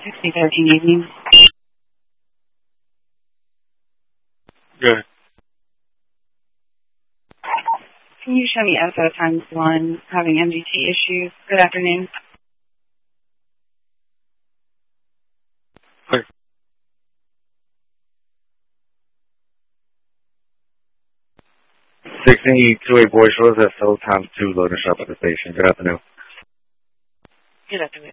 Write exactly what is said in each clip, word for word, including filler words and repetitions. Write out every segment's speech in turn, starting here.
sixty thirteen evening. Good. Can you show me S O times one having M D T issues? Good afternoon. Clear. sixteen two eight boys, show us S O times two loading shop at the station. Good afternoon. Good afternoon.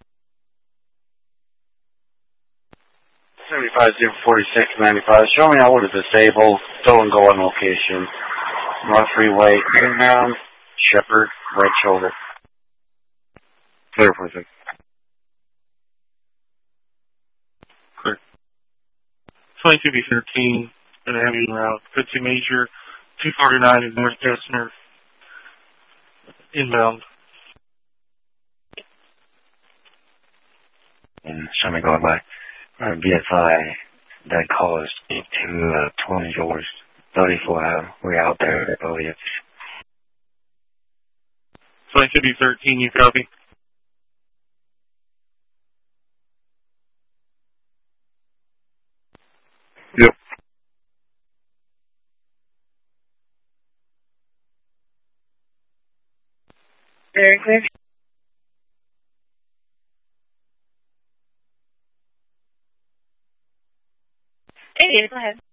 seventy-five zero forty-six ninety-five. Show me how it is disabled. Still and go on location. North Freeway, inbound, Shepherd, right shoulder. Clear for a second. Clear. twenty-two B thirteen, and a heavy route. Good to major. two forty-nine is North Destiner. Inbound. And show me going by. Uh, B S I, that call is to uh, twenty doors, thirty-four hour. We're out there. Oh, yeah. twenty-two B thirteen, you copy? Yep. Very clear. Hey, go ahead.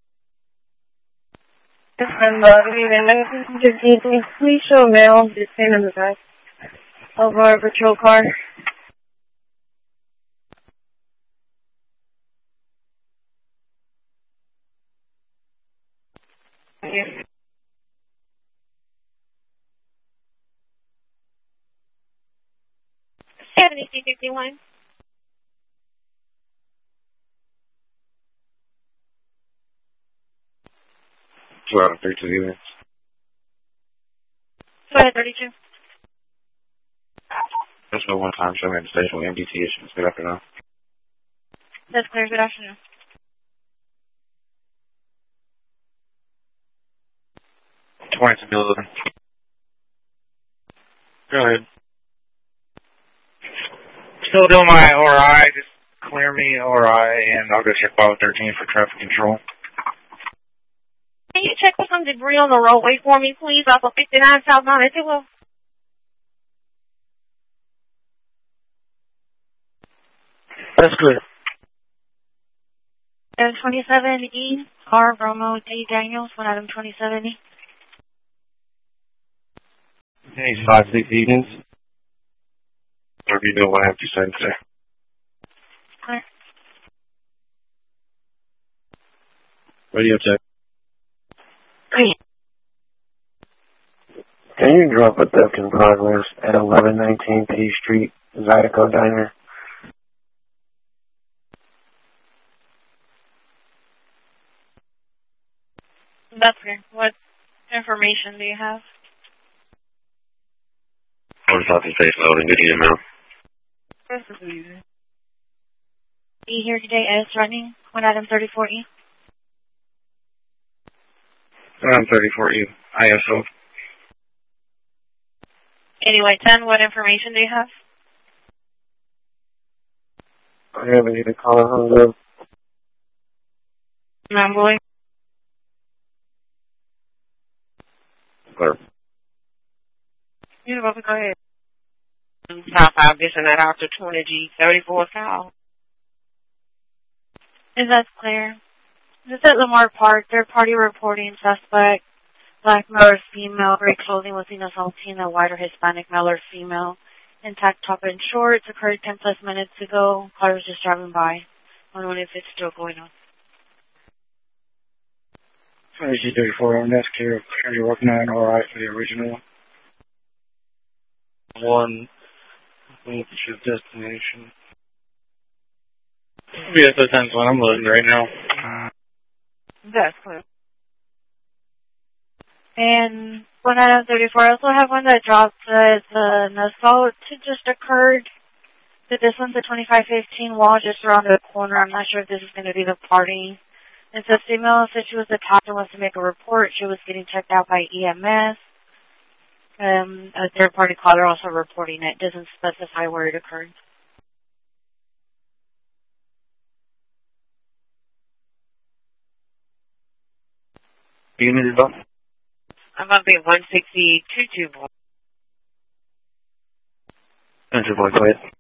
And, uh, good evening. Please show mail the same in the back of our patrol car. Thank you. seventy-two fifty-one. Two out of thirty-two units. Go ahead, thirty-two. That's no one time showing the station with M D T issues. Good afternoon. That's clear. Good afternoon. twenty-two building. Go ahead. Still doing my O R I. Just clear me O R I, and I'll go check file thirteen for traffic control. Can you check for some debris on the roadway for me, please, off of fifty-nine southbound, if you will? That's good. Item twenty-seven E, R. Bromo D. Daniels, one item twenty-seven E. Hey, five six evenings. Or if you know what I have to say today. Clear. Radio check. Great. Can you drop a theft in progress at eleven nineteen P Street, Zydeco Diner? That's clear. What information do you have? Order Southeast Station loading. Good evening, ma'am. This is easy. E here today as running, one item thirty-four E. I'm thirty-four E, I S O. Anyway, ten, what information do you have? I haven't even called hung up. I'm boy. Clear. You're welcome. Go ahead. Top five dishing that out to twenty G thirty-four South. Is that clear? This is at Lamar Park. Third party reporting suspect. Black male or female. Gray clothing with Venus Altina. White or Hispanic male or female. Intact top and shorts. Occurred ten plus minutes ago. Car was just driving by. Wondering if it's still going on. twenty G thirty-four on S Q. You're working on O R I for the original one. One. I think it's your destination. B S O times one. I'm loading right now. Uh, That's clear. And one out of thirty-four, I also have one that dropped as uh, an assault just occurred. But this one's a twenty-five fifteen wall just around the corner. I'm not sure if this is going to be the party. It's a female said she was attacked and wants to make a report. She was getting checked out by E M S. Um, a third-party caller also reporting it. Doesn't specify where it occurred. unit is up? I'm going to be one sixty two two boy. Country boy, go ahead.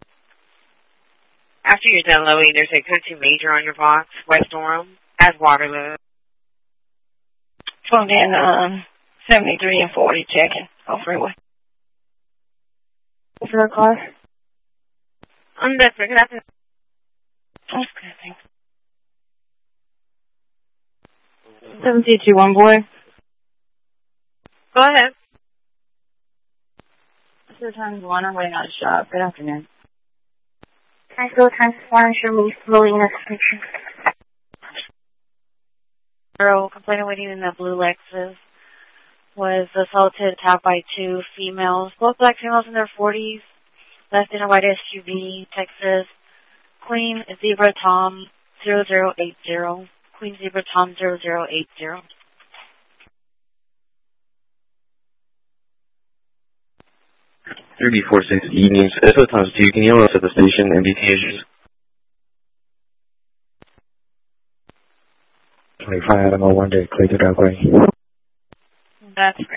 After you're done loading, there's a country major on your box, West Durham, as Waterloo. Phone in um, seventy-three and forty, checking. Off freeway. Is there a car? I'm just picking up. That's good, thanks. seven two two one, boy. Go ahead. What's your time one? I'm waiting on a shop. Good afternoon. Can I go times four and show me slowly in this picture? Girl complaining waiting in the blue Lexus was assaulted, attacked by two females, both black females in their forties, left in a white S U V, Texas. Queen Zebra Tom zero zero eight zero. Queen Zebra Tom zero zero eight zero. three four six evenings. S O times two. Can you hold us at the station and B T H's? twenty-five, I'm on one day. Clear to Driveway. That's great.